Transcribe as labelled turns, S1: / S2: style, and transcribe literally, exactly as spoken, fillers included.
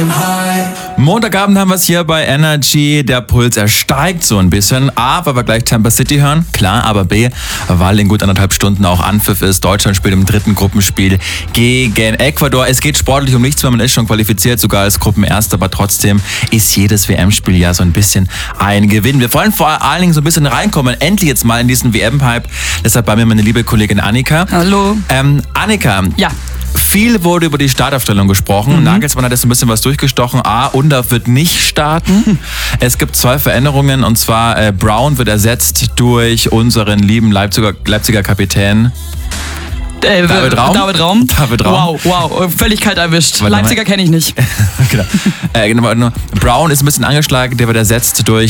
S1: Montagabend haben wir es hier bei Energy. Der Puls, er steigt so ein bisschen. A, weil wir gleich Tampa City hören. Klar, aber B, weil in gut anderthalb Stunden auch Anpfiff ist. Deutschland spielt im dritten Gruppenspiel gegen Ecuador. Es geht sportlich um nichts, weil man ist schon qualifiziert, sogar als Gruppenerster. Aber trotzdem ist jedes W M-Spiel ja so ein bisschen ein Gewinn. Wir wollen vor allen Dingen so ein bisschen reinkommen. Endlich jetzt mal in diesen W M-Hype. Deshalb bei mir meine liebe Kollegin Annika.
S2: Hallo.
S1: Ähm, Annika.
S2: Ja.
S1: Viel wurde über die Startaufstellung gesprochen. Mhm. Nagelsmann hat jetzt ein bisschen was durchgestochen. A, Undorf wird nicht starten. Mhm. Es gibt zwei Veränderungen, und zwar äh, Brown wird ersetzt durch unseren lieben Leipziger, Leipziger Kapitän
S2: Äh,
S1: David Raum.
S2: David Raum.
S1: David Raum.
S2: Wow, wow, völlig kalt erwischt.
S1: Weil
S2: Leipziger kenne ich nicht.
S1: genau. Äh, genau. Brown ist ein bisschen angeschlagen, der wird ersetzt durch